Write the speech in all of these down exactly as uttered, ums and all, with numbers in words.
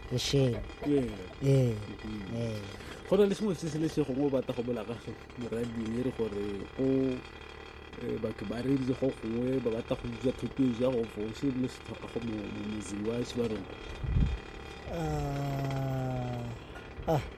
e shela Yeah. ee Mhm. ee Go na le sengwe se se le se gongwe o batla go bola ka mo radiong e re gore go eh, batho ba reditse go gongwe ba batla go utswa thoto e ja go fo se le se tlhoka go mo mo mozing wa Shibarongo. ah ah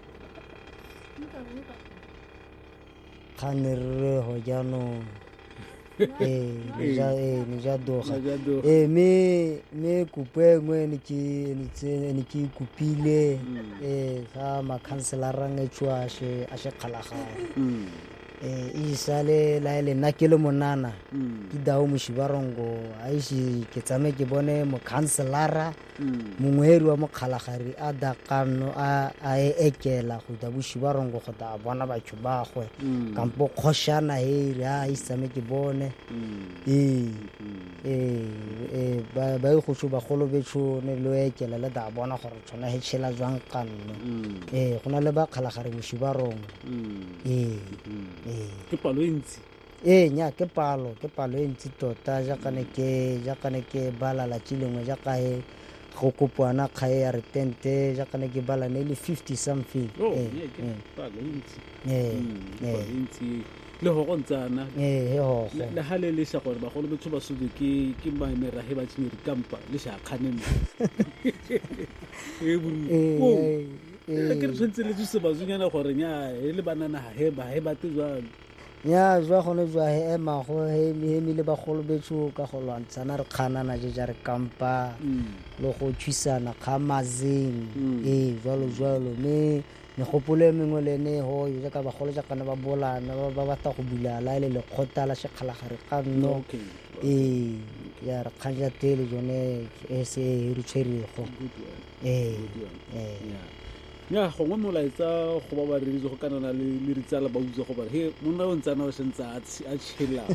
kgane re go jaanong ee le ja ee le ja doga Na jalo ee me me kopo e nngwe ne ke ne tse- ne ke kopile ee ga makhanselara e tswa a she a she kgalagane mm eh e sale la ele nna ke le monana mm ke dao Moshibarongo a ise ke tsame ke bone mokhanselara mm mongweri wa mokgalagari a dakano a a e ekela go da Moshibarongo go da bona batho ba gwe mm kampo khoshana he a isame ke bone mm ee mm ee ee ba ba go tsho ba golo betso ne lo ekela le da bona gore tsona he tshela jwang kanno mm ee gona le ba kgalagari Moshibarongo mm ee mm ee ke palo e ntsi. ee nya ke palo ke palo e ntsi tota jaaka ne ke jaaka ne ke bala la tsilengwe jaaka e go kopwana kga e ya re tente jaaka ne ke bala ne le fifty something Oh, ee yeah, ke palo e ntsi. ee Mm, ke ee palo e ntsi le go go ntsana ee he hogo le le ha le le sa gore bagolo betho ba sudi ke ke maemera he ba tsene dikampa le sa khane mo e buru o ee e ke re tshwantse le tse ba zunyana gore nya e le banana ha he ba he ba te jwa nya jwa gone jwa he ema go he mi mi le bagolo betso ka go lwantshana re kganana je ja re kampa mm le go thusana kga mazeng Mm. ee jwalo jwalo me megopolo e mengwe le ene ho yo jaaka bagolo jaaka ne ba bolana ba ba batla go bula la ile le khota la shekgalagare ka nno okay ee ya re khanja tele jone e se re tshwerego good one ee good one ee yeah nya gongwe molaetsa go ba ba reditse go kanana le le ritsala ba utse go ba he monna o ntsana o sentse a tshi- a tshela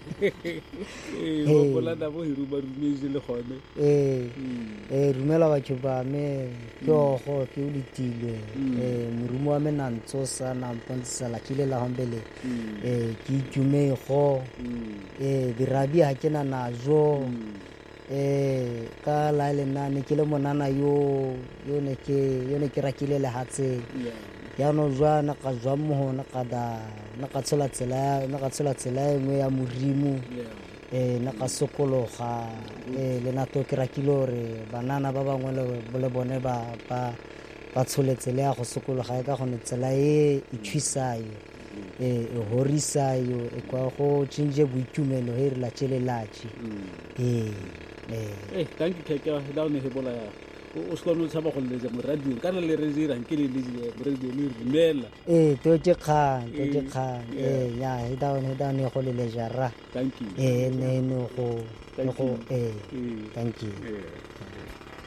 e go bolana bo hiru ba rumetse le gone ee mm ee rumela batho ba me ke ogo ke o letile ee morumo wa me nantso sa na mpontsa la kile la hombele mm ee ke itume go mm ee birabi ha ke na nazo mm eh ka la le nna ne ke le monana yo yo ne ke yo ne ke rakile le hatse yeah ya no jwa na ka jwa mo na ka da na ka tsela tsela na ka tsela tsela engwe ya morimu yeah eh na ka sokologa eh le na to ke rakile re banana ba bangwe le le bone ba ba ba tsholetse le ya go sokologa ka go ne tsela e e thusayo eh e horisayo e kwa go tshintje boitumelo he re la tshelelatshi mm eh eh eh thank you keka da ne he bola ya o se kono tsaba go le ja mo radio kana le re dira nke le le mo radio le rumela eh to ke kgang to ke Eh, kgang yeah. eh ya he down he down go le le jara thank you eh ne no go Thank go you. eh eh thank you eh